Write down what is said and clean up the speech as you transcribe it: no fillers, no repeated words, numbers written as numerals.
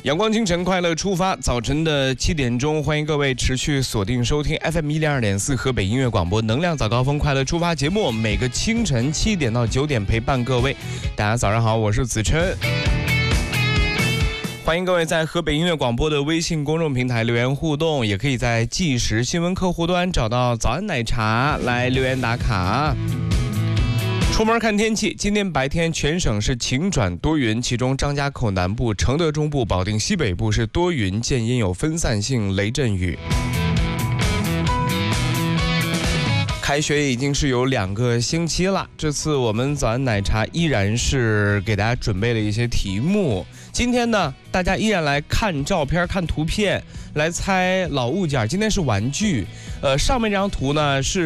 阳光清晨，快乐出发。早晨的7点钟，欢迎各位持续锁定收听 FM102.4河北音乐广播能量早高峰快乐出发节目，每个清晨7点到9点陪伴各位。大家早上好，我是子琛。欢迎各位在河北音乐广播的微信公众平台留言互动，也可以在即时新闻客户端找到早安奶茶来留言打卡。出门看天气，今天白天全省是晴转多云，其中张家口南部、承德中部、保定西北部是多云见阴，有分散性雷阵雨。开学已经是有2个星期了，这次我们早安奶茶依然是给大家准备了一些题目。今天呢，大家依然来看照片、看图片，来猜老物件。今天是玩具，上面这张图呢是